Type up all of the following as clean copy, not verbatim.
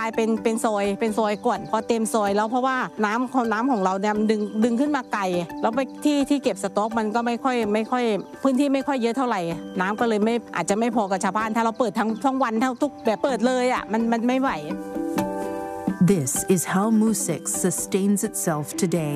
ายเป็นซอยก่อนพอเต็มซอยแล้วเพราะว่าน้ำของเราเนี่ยดึงขึ้นมาไกลแล้วไปที่เก็บสต๊อกมันก็ไม่ค่อยพื้นที่ไม่ค่อยเยอะเท่าไหร่น้ำก็เลยอาจจะไม่พอกับชาวบ้านถ้าเราเปิดทั้งวันทุกแบบเปิดเลยอ่ะมันไม่ไหว This is how Mu6 sustains itself today.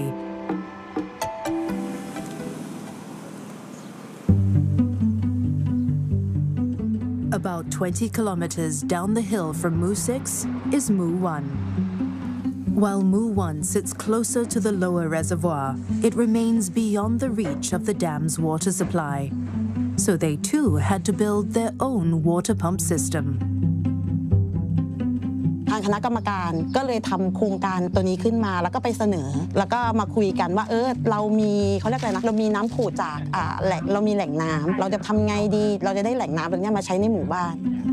About 20 kilometers down the hill from Mu6 is Mu1. While Mu1 sits closer to the lower reservoir, it remains beyond the reach of the dam's water supply. So they too had to build their own water pump system. ทางคณะกรรมการก็เลยทำโครงการตัวนี้ขึ้นมาแล้วก็ไปเสนอแล้วก็มาคุยกันว่าเรามีเขาเรียกอะไรนะเรามีน้ำผุดจากแหล่งเรามีแหล่งน้ำเราจะทำไงดีเราจะได้แหล่งน้ำตรงนี้มาใช้ในหมู่บ้าน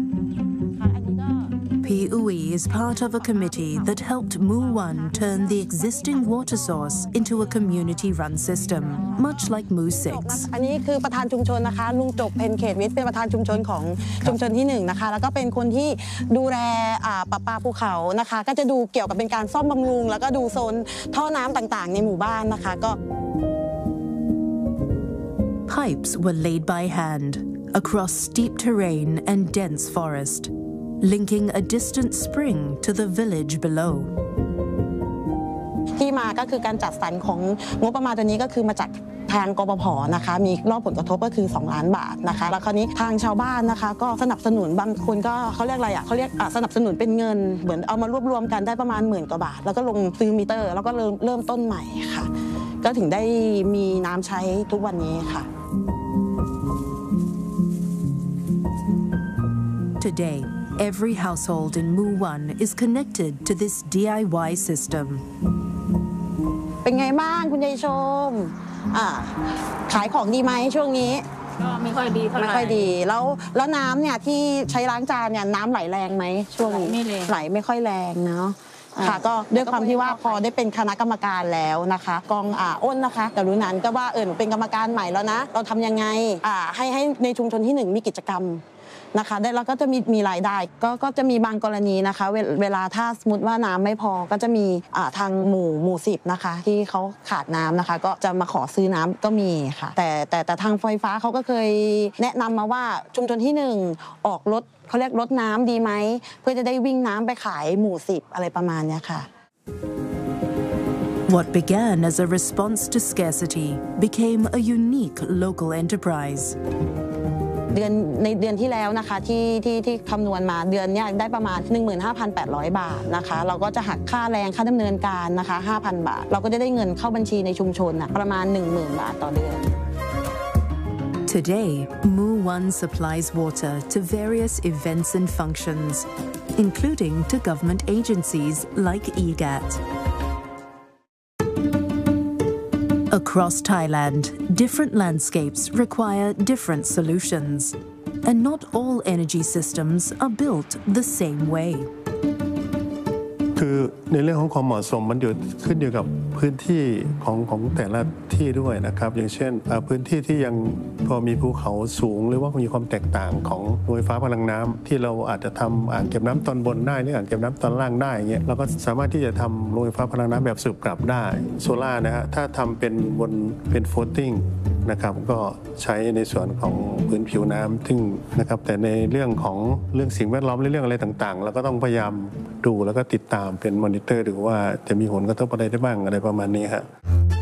PUE is part of a committee that helped Mu1 turn the existing water source into a community-run system, much like Mu6. อันนี้คือประธานชุมชนนะคะลุงจบเพนเขตวิทย์เป็นประธานชุมชนของชุมชนที่1นะคะแล้วก็เป็นคนที่ดูแลประปาภูเขานะคะก็จะดูเกี่ยวกับเป็นการซ่อมบำรุงแล้วก็ดูโซนท่อน้ำต่างๆในหมู่บ้านนะคะก็ Pipes were laid by hand across steep terrain and dense forest.linking a distant spring to the village below. ที่มาก็คือการจัดสรรของงบประมาณตัวนี้ก็คือมาจากทางกปภนะคะมีรอบผลกระทบก็คือ2 ล้านบาทนะคะแล้วคราวนี้ทางชาวบ้านนะคะก็สนับสนุนบางคนก็เขาเรียกอะไรเขาเรียกสนับสนุนเป็นเงินเหมือนเอามารวบรวมกันได้ประมาณ10,000 กว่าบาทแล้วก็ลงซื้อมิเตอร์แล้วก็เริ่มต้นใหม่ค่ะก็ถึงได้มีน้ำใช้ทุกวันนี้ค่ะ Today,Every household in Mu1 is connected to this DIY system. เป็นไงบ้างคุณยายชมขายของดีไหมช่วงนี้ก็ไม่ค่อยดีเท่าไหร่ไม่ค่อยดีแล้วน้ำเนี่ยที่ใช้ล้างจานเนี่ยน้ำไหลแรงไหมช่วงนี้ไหลไม่ค่อยแรงเนาะค่ะก็ด้วยความที่ว่าพอได้เป็นคณะกรรมการแล้วนะคะกองอ้นนะคะกรุณาก็ว่าหนูเป็นกรรมการใหม่แล้วนะเราทำยังไงให้ในชุมชนที่1มีกิจกรรมนะคะแล้วก็จะมีรายได้ก็จะมีบางกรณีนะคะเวลาถ้าสมมติว่าน้ำไม่พอก็จะมีทางหมู่10นะคะที่เขาขาดน้ำนะคะก็จะมาขอซื้อน้ำก็มีค่ะแต่ทางไฟฟ้าเขาก็เคยแนะนำมาว่าชุมชนที่1ออกรถเขาเรียกรถน้ำดีไหมเพื่อจะได้วิ่งน้ำไปขายหมู่10อะไรประมาณนี้ค่ะ What began as a response to scarcity became a unique local enterprise. ในเดือนที่แล้วนะคะที่คำนวณมาเดือนนี้ได้ประมาณ 15,800 บาทนะคะเราก็จะหักค่าแรงค่าดำเนินการนะคะ 5,000 บาทเราก็จะได้เงินเข้าบัญชีในชุมชนประมาณ 10,000 บาทต่อเดือน Today, Mu1 supplies water to various events and functions, including to government agencies like EGAT.Across Thailand, different landscapes require different solutions, and not all energy systems are built the same way. คือในเรื่องของความเหมาะสมมันขึ้นอยู่กับพื้นที่ของแต่ละที่ด้วยนะครับอย่างเช่นพื้นที่ที่ยังพอมีภูเขาสูงหรือว่ามีความแตกต่างของโรงไฟฟ้าพลังน้ำที่เราอาจจะทำอ่างเก็บน้ำตอนบนได้หรืออ่างเก็บน้ำตอนล่างได้เงี้ยเราก็สามารถที่จะทำโรงไฟฟ้าพลังน้ำแบบสืบกลับได้โซล่านะฮะถ้าทำเป็นโฟลตติ้งนะครับก็ใช้ในส่วนของพื้นผิวน้ำซึ่งนะครับแต่ในเรื่องสิ่งแวดล้อมเรื่องอะไรต่างๆเราก็ต้องพยายามดูแล้วก็ติดตามเป็นมอนิเตอร์ดูว่าจะมีผลกระทบอะไรได้บ้างอะไรประมาณนี้ครับ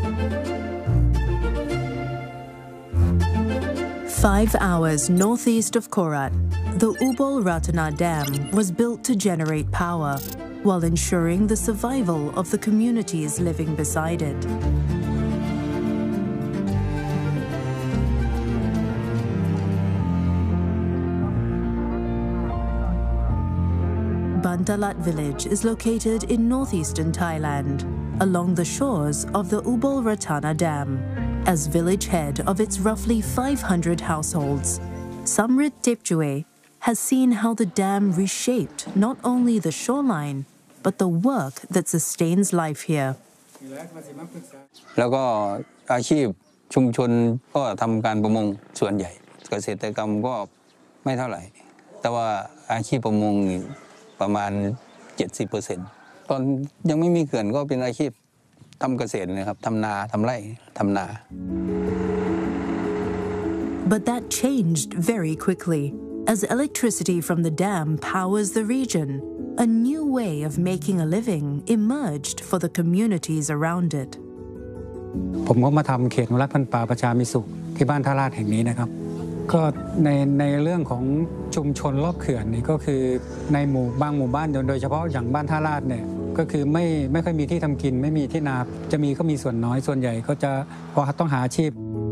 5 hours northeast of Korat, the Ubol Ratana Dam was built to generate power while ensuring the survival of the communities living beside it.Bantalat village is located in northeastern Thailand, along the shores of the Ubol Ratana Dam. As village head of its roughly 500 households, Samrit Tepchue has seen how the dam reshaped not only the shoreline, but the work that sustains life here. แล้วก็อาชีพชุมชนก็ทำการประมงส่วนใหญ่เกษตรกรรมก็ไม่เท่าไหร่แต่ว่าอาชีพประมงประมาณ 70%ตอนยังไม่มีเขื่อนก็เป็นอาชีพทำเกษตรนะครับทำนาทำไร่ทำนา But that changed very quickly. As electricity from the dam powers the region, a new way of making a living emerged for the communities around it. ผมก็มาทำเขตอนุรักษ์พันธุ์ป่าประชามิสุขที่บ้านท่าลาดแห่งนี้นะครับก็ในเรื่องของชุมชนรอบเขื่อนนี่ก็คือในบางหมู่บ้านโดยเฉพาะอย่างบ้านท่าลาดเนี่ยก็คือไม่ค่อยมีที่ทำกินไม่มีที่นาจะมีก็มีส่วนน้อยส่วนใหญ่ก็จะพอต้องหาอาชีพ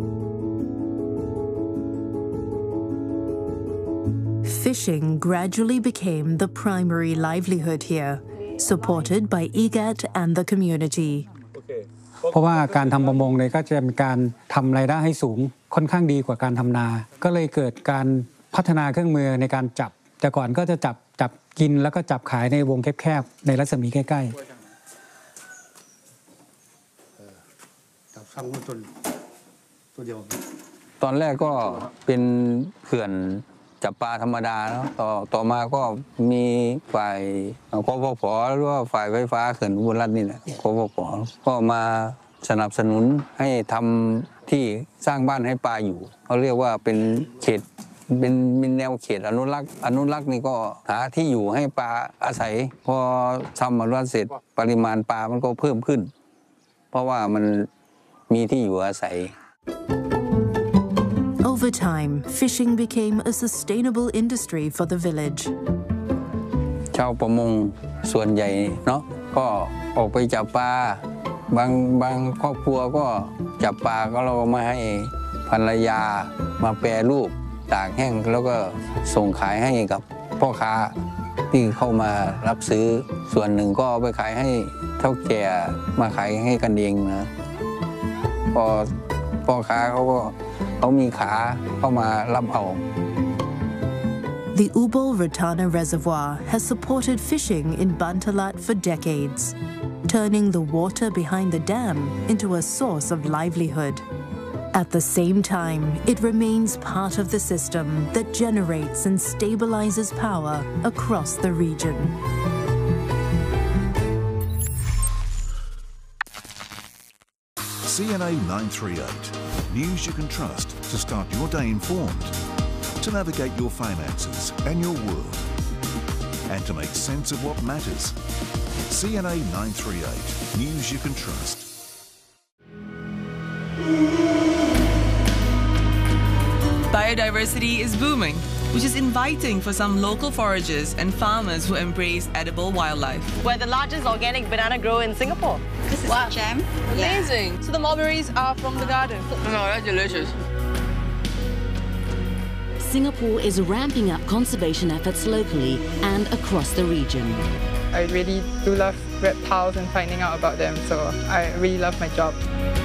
Fishing gradually became the primary livelihood here, supported by IGAT and the community. เพราะว่าการทำประมงเนี่ยก็จะมีการทำรายได้ให้สูงค่อนข้างดีกว่าการทำนาก็เลยเกิดการพัฒนาเครื่องมือในการจับแต่ก่อนก็จะจับกินแล้วก็จับขายในวงแคบๆในรัศมีใกล้ๆจับฟังตัวเดียวตอนแรกก็เป็นเขื่อนจับปลาธรรมดาแล้วต่อมาก็มีฝ่ายกฟผ.หรือว่าฝ่ายไฟฟ้าเขื่อนอุบลรัตน์นี่แหละกฟผ.ก็มาสนับสนุนให้ทำที่สร้างบ้านให้ปลาอยู่เขาเรียกว่าเป็นเขตเป็นแนวเขตอนุรักษ์นี่ก็หาที่อยู่ให้ปลาอาศัยพอทำอนุรักษ์เสร็จปริมาณปลามันก็เพิ่มขึ้นเพราะว่ามันมีที่อยู่อาศัย Over time, fishing became a sustainable industry for the village. ชาวประมงส่วนใหญ่เนาะก็ออกไปจับปลาบางครอบครัวก็จับปลาก็เรามาให้ภรรยามาแปรรูปตากแห้งแล้วก็ส่งขายให้กับพ่อค้าที่เข้ามารับซื้อส่วนหนึ่งก็เอาไปขายให้เฒ่าแก่มาขายให้กันเองนะพอพ่อค้าเขามีขาเข้ามารับเอา The Ubul Ratana Reservoir has supported fishing in Bantalat for decades, turning the water behind the dam into a source of livelihood. At the same time, it remains part of the system that generates and stabilizes power across the region. CNA 938. News you can trust to start your day informed, to navigate your finances and your world, and to make sense of what matters. CNA 938. News you can trust. Biodiversity is booming, which is inviting for some local foragers and farmers who embrace edible wildlife. We're the largest organic banana grower in Singapore. This is a jam. Amazing. Yeah. So the mulberries are from the garden. No, that's delicious. Singapore is ramping up conservation efforts locally and across the region. I really do love reptiles and finding out about them, so I really love my job.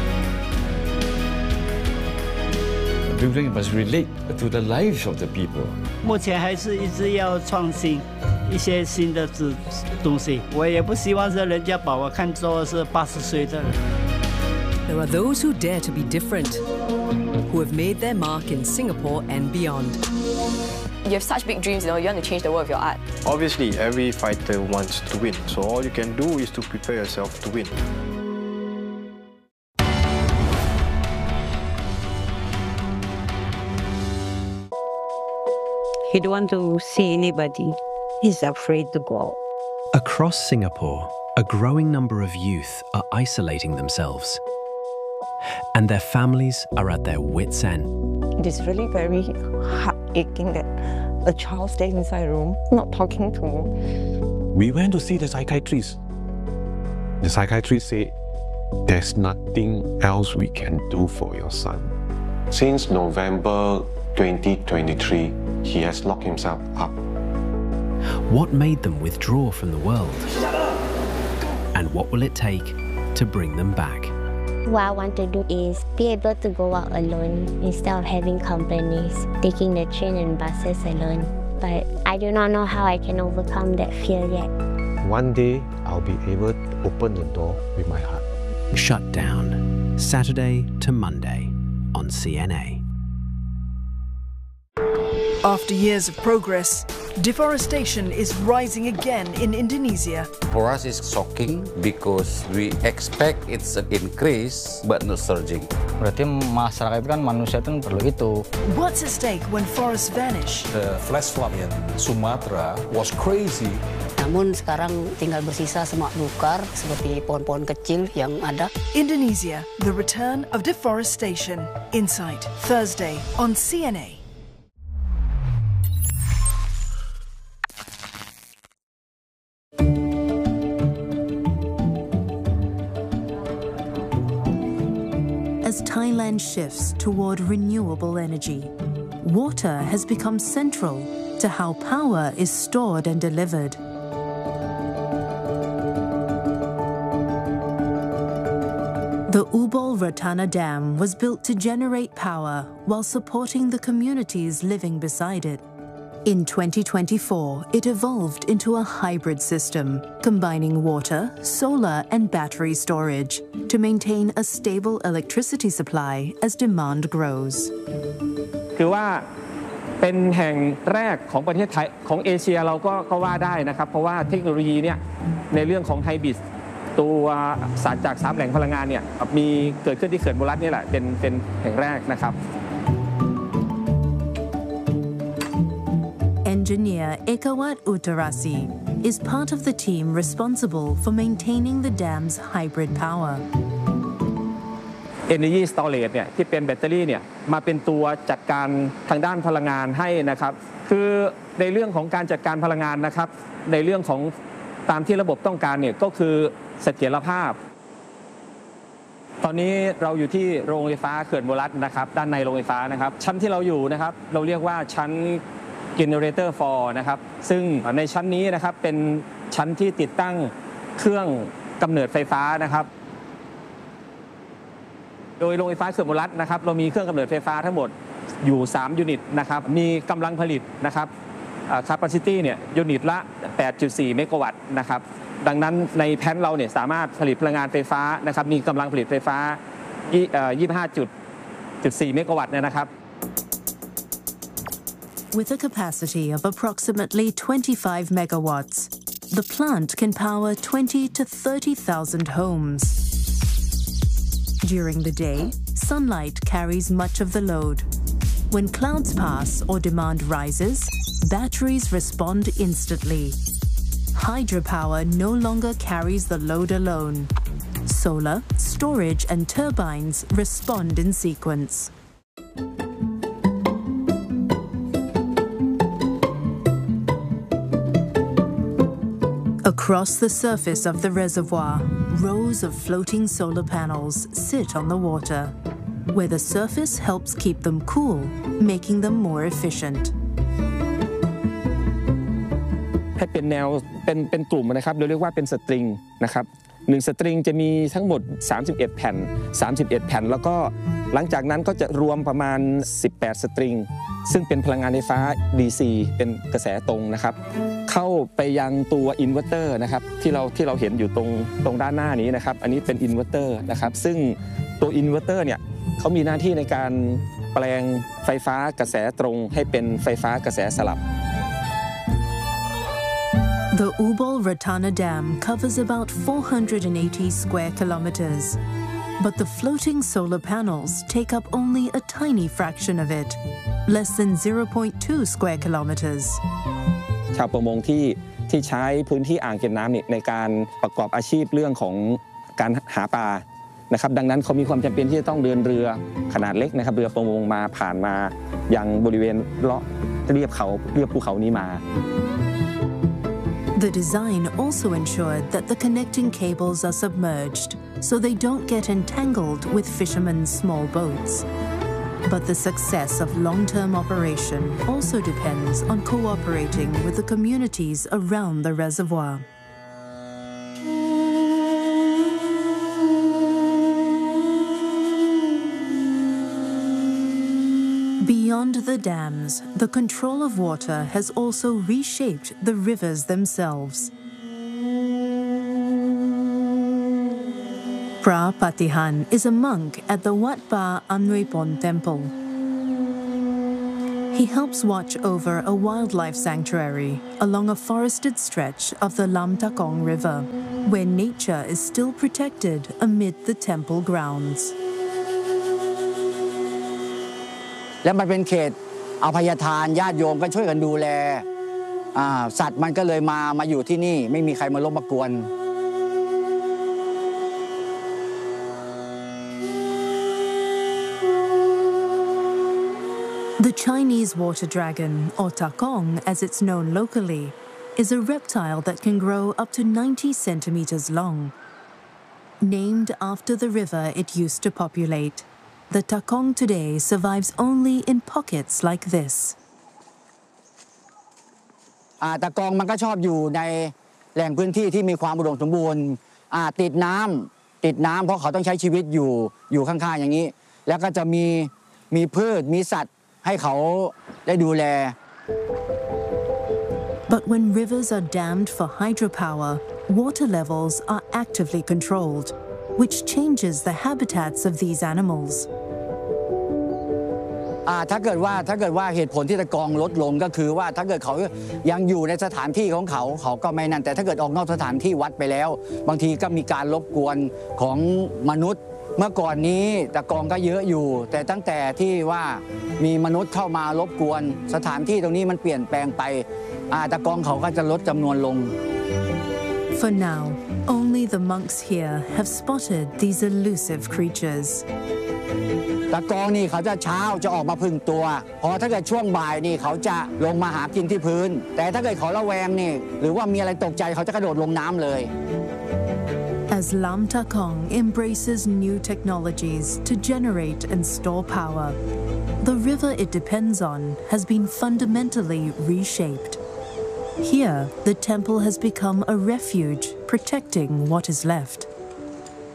Building must relate to the lives of the people. 目前还是一直要创新一些新的东西，我也不希望是人家把我看作是80岁的人。 There are those who dare to be different, who have made their mark in Singapore and beyond. You have such big dreams, you want to change the world with your art. Obviously, every fighter wants to win, so all you can do is to prepare yourself to win. He don't want to see anybody. He's afraid to go out. Across Singapore, a growing number of youth are isolating themselves, and their families are at their wits' end. It is really very heart-aching that a child stays inside a room, not talking to me. We went to see the psychiatrist. The psychiatrist said, there's nothing else we can do for your son. Since November 2023, he has locked himself up. What made them withdraw from the world? And what will it take to bring them back? What I want to do is be able to go out alone instead of having companies, taking the train and buses alone. But I do not know how I can overcome that fear yet. One day, I'll be able to open the door with my heart. Shut Down, Saturday to Monday on CNA. After years of progress, Deforestation is rising again in Indonesia. For us, it's shocking because we expect it's an increase but not surging. Berarti masyarakat kan manusia itu perlu itu. What's at stake when forests vanish? The flash flood in Sumatra was crazy. Namun sekarang tinggal bersisa semak belukar seperti pohon-pohon kecil yang ada. Indonesia, the return of deforestation. Insight, Thursday on CNA. As Thailand shifts toward renewable energy, water has become central to how power is stored and delivered. The Ubol Ratana Dam was built to generate power while supporting the communities living beside it. In 2024, it evolved into a hybrid system, combining water, solar, and battery storage to maintain a stable electricity supply as demand grows. คือว่าเป็นแห่งแรกของประเทศไทยของเอเชียเราก็ว่าได้นะครับเพราะว่าเทคโนโลยีเนี่ยในเรื่องของไฮบริดตัวสารจาก3แหล่งพลังงานเนี่ยมีเกิดขึ้นที่เขื่อนโบรัสนี่แหละเป็นแห่งแรกนะครับ Engineer Ekawat Uttarasi is part of the team responsible for maintaining the dam's hybrid power. Energy Storage เนี่ยที่เป็นแบตเตอรี่เนี่ยมาเป็นตัวจัดการทางด้านพลังงานให้นะครับคือในเรื่องของการจัดการพลังงานนะครับในเรื่องของตามที่ระบบต้องการเนี่ยก็คือเสถียรภาพตอนนี้เราอยู่ที่โรงไฟฟ้าเขื่อนโบรัสนะครับด้านในโรงไฟฟ้านะครับชั้นที่เราอยู่นะครับเราเรียกว่าชั้น Generator 4 นะครับซึ่งในชั้นนี้นะครับเป็นชั้นที่ติดตั้งเครื่องกำเนิดไฟฟ้านะครับโดยโรงไฟฟ้าเขื่อนโบรัสนะครับเรามีเครื่องกำเนิดไฟฟ้าทั้งหมดอยู่3ยูนิตนะครับมีกำลังผลิตนะครับcapacity เนี่ยยูนิตละ 8.4 เมกะวัตต์นะครับดังนั้นในแผนเราเนี่ยสามารถผลิตพลังงานไฟฟ้านะครับมีกำลังผลิตไฟฟ้า 25.4 เมกะวัตต์นะครับ With a capacity of approximately 25 megawatts, the plant can power 20 to 30,000 homes. During the day, sunlight carries much of the load. When clouds pass or demand rises, batteries respond instantly. Hydropower no longer carries the load alone. Solar, storage, and turbines respond in sequence. Across the surface of the reservoir, rows of floating solar panels sit on the water, where the surface helps keep them cool, making them more efficient. ให้เป็นแนวเป็นกลุ่มนะครับเราเรียกว่าเป็นสตริงนะครับ1สตริงจะมีทั้งหมด31แผ่นแล้วก็หลังจากนั้นก็จะรวมประมาณ18สตริงซึ่งเป็นพลังงานไฟฟ้า DC เป็นกระแสตรงนะครับเข้าไปยังตัวอินเวอร์เตอร์นะครับที่เราเห็นอยู่ตรงด้านหน้านี้นะครับอันนี้เป็นอินเวอร์เตอร์นะครับซึ่งตัวอินเวอร์เตอร์เนี่ยเขามีหน้าที่ในการแปลงไฟฟ้ากระแสตรงให้เป็นไฟฟ้ากระแสสลับ The Ubol Ratana Dam covers about 480 square kilometers, but the floating solar panels take up only a tiny fraction of it, less than 0.2 square kilometers. ชาวประมงที่ใช้พื้นที่อ่างเก็บน้ำในการประกอบอาชีพเรื่องของการหาปลานะครับดังนั้นเขามีความจำเป็นที่จะต้องเดินเรือขนาดเล็กนะครับเรือประมงมาผ่านมายังบริเวณเลาะเรียบภูเขานี้มา The design also ensured that the connecting cables are submerged, so they don't get entangled with fishermen's small boats. But the success of long-term operation also depends on cooperating with the communities around the reservoir. Beyond the dams, the control of water has also reshaped the rivers themselves. Pra Patihan is a monk at the Wat Pa Amnuipon temple. He helps watch over a wildlife sanctuary along a forested stretch of the Lam Takong River, where nature is still protected amid the temple grounds. และมันเป็นเขตอภัยทานญาติโยมก็ช่วยกันดูแลสัตว์มันก็เลยมาอยู่ที่นี่ไม่มีใครมารบกวน The Chinese water dragon, or takong as it's known locally, is a reptile that can grow up to 90 centimeters long. Named after the river it used to populate, the takong today survives only in pockets like this. ตะกองมันก็ชอบอยู่ในแหล่งพื้นที่ที่มีความอุดมสมบูรณ์ติดน้ำเพราะเขาต้องใช้ชีวิตอยู่ข้างๆอย่างนี้แล้วก็จะมีพืชมีสัตว์ให้เขาได้ดูแล But when rivers are dammed for hydropower, water levels are actively controlled, which changes the habitats of these animals. ถ้าเกิดว่าเหตุผลที่ตะกองลดลงก็คือว่าถ้าเกิดเขายังอยู่ในสถานที่ของเขาก็ไม่นั่นแต่ถ้าเกิดออกนอกสถานที่วัดไปแล้วบางทีก็มีการรบกวนของมนุษย์เมื่อก่อนนี้ตะกองก็เยอะอยู่แต่ตั้งแต่ที่ว่ามีมนุษย์เข้ามารบกวนสถานที่ตรงนี้มันเปลี่ยนแปลงไปตะกองเขาก็จะลดจำนวนลง For now, only the monks here have spotted these elusive creatures. ตะกองนี่เขาจะเช้าจะออกมาพึ่งตัวพอถ้าเกิดช่วงบ่ายนี่เขาจะลงมาหากินที่พื้นแต่ถ้าเกิดเขาระแวงนี่หรือว่ามีอะไรตกใจเขาจะกระโดดลงน้ำเลย As Lam Takong embraces new technologies to generate and store power, the river it depends on has been fundamentally reshaped. Here, the temple has become a refuge protecting what is left.